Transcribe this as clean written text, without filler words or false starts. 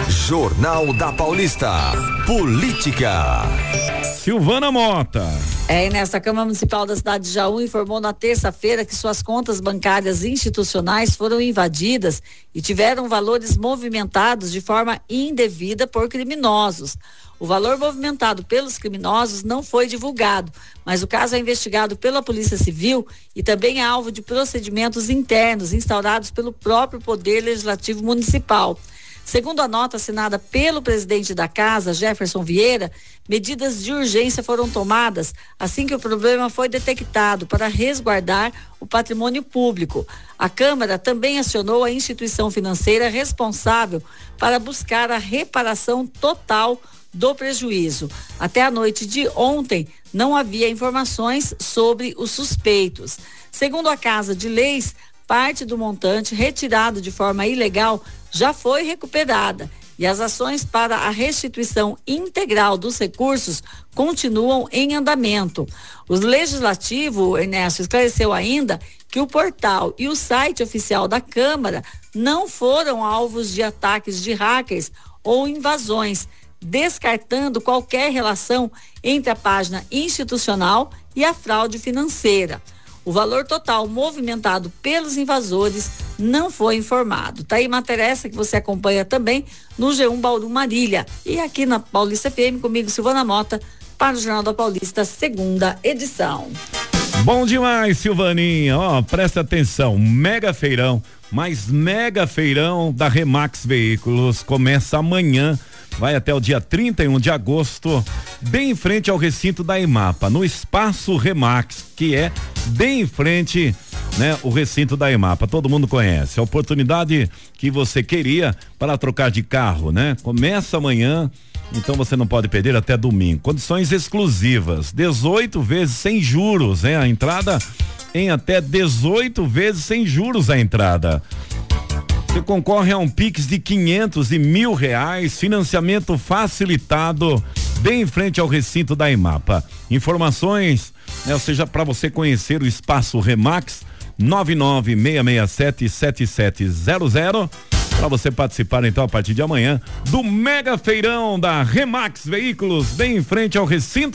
Jornal da Paulista. Política. Silvana Mota. E nesta Câmara Municipal da cidade de Jaú informou na terça-feira que suas contas bancárias institucionais foram invadidas e tiveram valores movimentados de forma indevida por criminosos. O valor movimentado pelos criminosos não foi divulgado, mas o caso é investigado pela Polícia Civil e também é alvo de procedimentos internos instaurados pelo próprio Poder Legislativo Municipal. Segundo a nota assinada pelo presidente da casa, Jefferson Vieira, medidas de urgência foram tomadas assim que o problema foi detectado para resguardar o patrimônio público. A Câmara também acionou a instituição financeira responsável para buscar a reparação total do prejuízo. Até a noite de ontem, não havia informações sobre os suspeitos. Segundo a Casa de Leis, parte do montante retirado de forma ilegal já foi recuperada e as ações para a restituição integral dos recursos continuam em andamento. O Legislativo, Ernesto, esclareceu ainda que o portal e o site oficial da Câmara não foram alvos de ataques de hackers ou invasões, descartando qualquer relação entre a página institucional e a fraude financeira. O valor total movimentado pelos invasores não foi informado. Tá aí matéria essa que você acompanha também no G1 Bauru Marília. E aqui na Paulista FM, comigo, Silvana Mota, para o Jornal da Paulista, segunda edição. Bom demais, Silvaninha. Presta atenção, mega feirão, mas mega feirão da Remax Veículos começa amanhã. Vai até o dia 31 de agosto, bem em frente ao recinto da EMAPA, no Espaço Remax, que é bem em frente, né, o recinto da EMAPA. Todo mundo conhece. A oportunidade que você queria para trocar de carro, né? Começa amanhã, então você não pode perder até domingo. Condições exclusivas, 18 vezes sem juros, hein? A entrada em até 18 vezes sem juros a entrada. Você concorre a um Pix de 500 e R$1.000, financiamento facilitado, bem em frente ao recinto da EMAPA. Informações, né, ou seja, para você conhecer o Espaço Remax, 996677700, para você participar então a partir de amanhã do mega feirão da Remax Veículos, bem em frente ao recinto